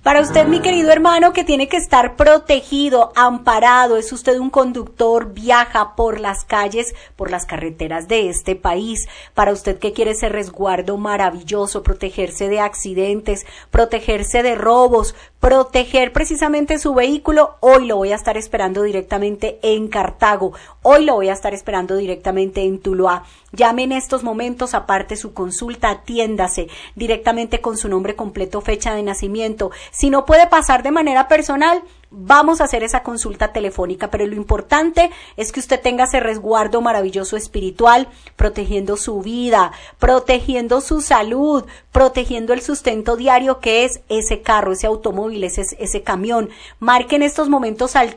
Para usted, mi querido hermano, que tiene que estar protegido, amparado, es usted un conductor, viaja por las calles, por las carreteras de este país. Para usted que quiere ese resguardo maravilloso, protegerse de accidentes, protegerse de robos, proteger precisamente su vehículo, hoy lo voy a estar esperando directamente en Cartago, hoy lo voy a estar esperando directamente en Tuluá. Llame en estos momentos, aparte su consulta, atiéndase directamente con su nombre completo, fecha de nacimiento. Si no puede pasar de manera personal, vamos a hacer esa consulta telefónica, pero lo importante es que usted tenga ese resguardo maravilloso espiritual, protegiendo su vida, protegiendo su salud, protegiendo el sustento diario que es ese carro, ese automóvil, ese camión. Marque en estos momentos al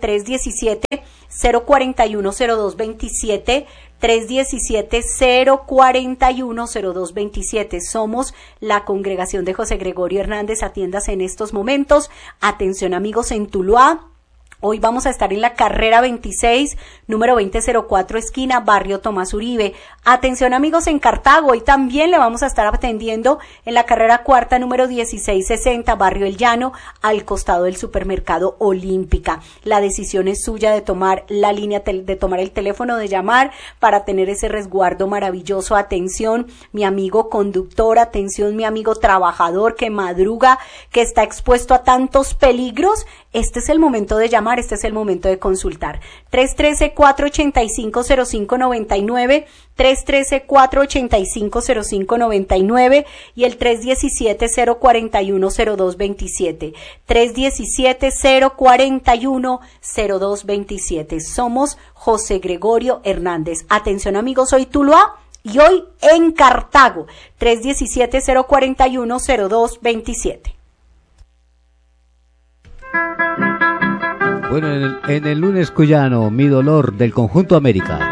317-041-0227, 317-041-0227. Somos la congregación de José Gregorio Hernández. Atiéndase en estos momentos. Atención, amigos, en Tuluá. Hoy vamos a estar en la carrera 26, número 2004, esquina Barrio Tomás Uribe. Atención, amigos, en Cartago. Hoy también le vamos a estar atendiendo en la carrera cuarta, número 1660, Barrio El Llano, al costado del supermercado Olímpica. La decisión es suya de tomar la línea, de tomar el teléfono, de llamar para tener ese resguardo maravilloso. Atención, mi amigo conductor, atención, mi amigo trabajador que madruga, que está expuesto a tantos peligros. Este es el momento de llamar, este es el momento de consultar. 313-485-0599, 313-485-0599 y el 317-041-0227. 317-041-0227. Somos José Gregorio Hernández. Atención, amigos, soy Tuluá y hoy en Cartago. 317-041-0227. Bueno, en el lunes cuyano, Mi Dolor del Conjunto América.